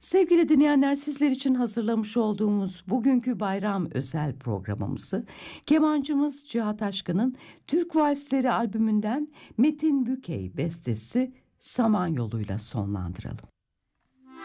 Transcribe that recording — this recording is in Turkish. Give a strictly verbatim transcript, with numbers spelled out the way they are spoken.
Sevgili dinleyenler, sizler için hazırlamış olduğumuz bugünkü bayram özel programımızı kemancımız Cihat Aşkın'ın Türk Valsleri albümünden Metin Bükey bestesi Samanyolu'yla sonlandıralım.